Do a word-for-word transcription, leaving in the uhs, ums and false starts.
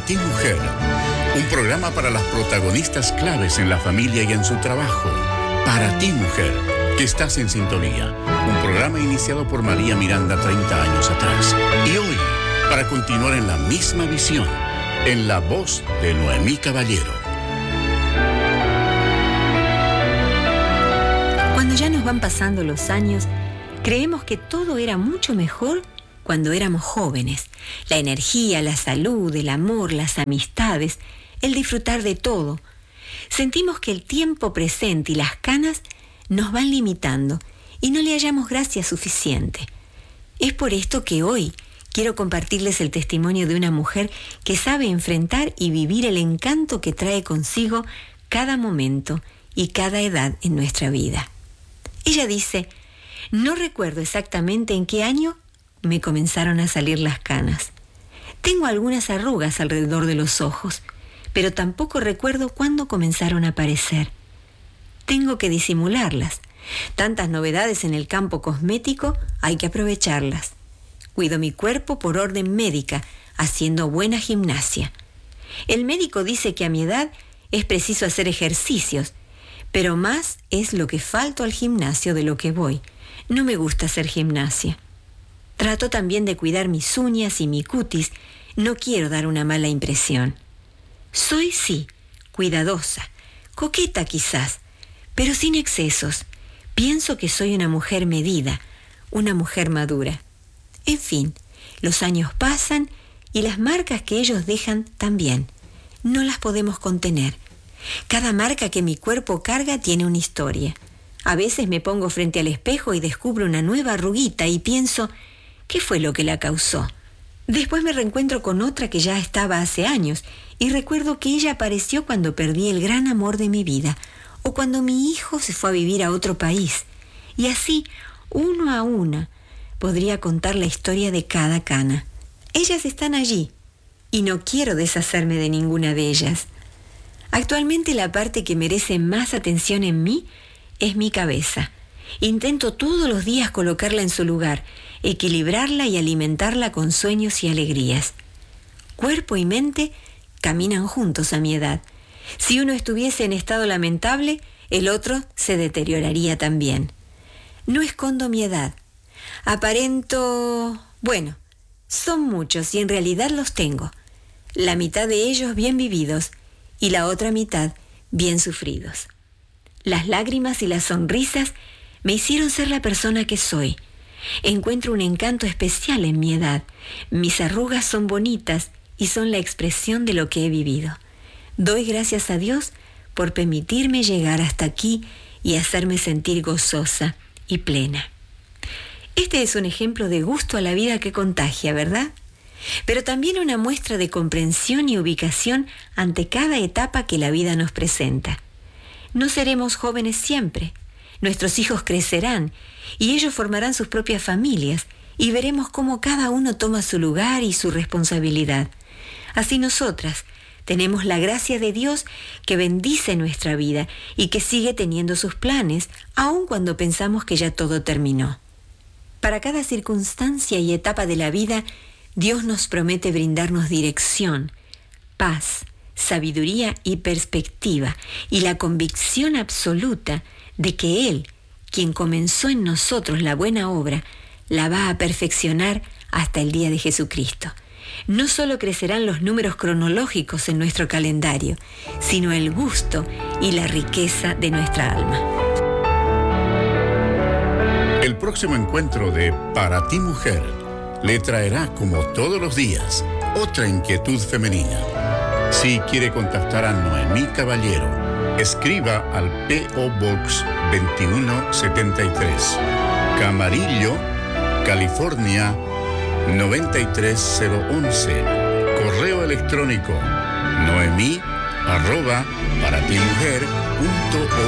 ti, mujer. Un programa para las protagonistas claves en la familia y en su trabajo. Para ti, mujer, que estás en sintonía. Un programa iniciado por María Miranda treinta años atrás. Y hoy, para continuar en la misma visión, en la voz de Noemí Caballero. Cuando ya nos van pasando los años, creemos que todo era mucho mejor cuando éramos jóvenes. La energía, la salud, el amor, las amistades, el disfrutar de todo. Sentimos que el tiempo presente y las canas nos van limitando y no le hallamos gracia suficiente. Es por esto que hoy quiero compartirles el testimonio de una mujer que sabe enfrentar y vivir el encanto que trae consigo cada momento y cada edad en nuestra vida. Ella dice: no recuerdo exactamente en qué año me comenzaron a salir las canas. Tengo algunas arrugas alrededor de los ojos, pero tampoco recuerdo cuándo comenzaron a aparecer. Tengo que disimularlas. Tantas novedades en el campo cosmético, hay que aprovecharlas. Cuido mi cuerpo por orden médica, haciendo buena gimnasia. El médico dice que a mi edad es preciso hacer ejercicios, pero más es lo que falto al gimnasio de lo que voy. No me gusta hacer gimnasia. Trato también de cuidar mis uñas y mi cutis. No quiero dar una mala impresión. Soy, sí, cuidadosa, coqueta quizás, pero sin excesos. Pienso que soy una mujer medida, una mujer madura. En fin, los años pasan y las marcas que ellos dejan también. No las podemos contener. Cada marca que mi cuerpo carga tiene una historia. A veces me pongo frente al espejo y descubro una nueva arruguita y pienso: ¿qué fue lo que la causó? Después me reencuentro con otra que ya estaba hace años y recuerdo que ella apareció cuando perdí el gran amor de mi vida o cuando mi hijo se fue a vivir a otro país. Y así, uno a una, podría contar la historia de cada cana. Ellas están allí y no quiero deshacerme de ninguna de ellas. Actualmente la parte que merece más atención en mí es mi cabeza. Intento todos los días colocarla en su lugar, equilibrarla y alimentarla con sueños y alegrías. Cuerpo y mente caminan juntos a mi edad. Si uno estuviese en estado lamentable, el otro se deterioraría también. No escondo mi edad. Aparento... Bueno, son muchos y en realidad los tengo. La mitad de ellos bien vividos y la otra mitad bien sufridos. Las lágrimas y las sonrisas me hicieron ser la persona que soy. Encuentro un encanto especial en mi edad. Mis arrugas son bonitas y son la expresión de lo que he vivido. Doy gracias a Dios por permitirme llegar hasta aquí y hacerme sentir gozosa y plena. Este es un ejemplo de gusto a la vida que contagia, ¿verdad? Pero también una muestra de comprensión y ubicación ante cada etapa que la vida nos presenta. No seremos jóvenes siempre. Nuestros hijos crecerán y ellos formarán sus propias familias y veremos cómo cada uno toma su lugar y su responsabilidad. Así nosotras tenemos la gracia de Dios que bendice nuestra vida y que sigue teniendo sus planes, aun cuando pensamos que ya todo terminó. Para cada circunstancia y etapa de la vida, Dios nos promete brindarnos dirección, paz, sabiduría y perspectiva, y la convicción absoluta de que Él, quien comenzó en nosotros la buena obra, la va a perfeccionar hasta el día de Jesucristo. No solo crecerán los números cronológicos en nuestro calendario, sino el gusto y la riqueza de nuestra alma. El próximo encuentro de Para ti, mujer, le traerá, como todos los días, otra inquietud femenina. Si quiere contactar a Noemí Caballero, escriba al P O Box veintiuno setenta y tres, Camarillo, California noventa y tres cero once. Correo electrónico noemí arroba para ti mujer punto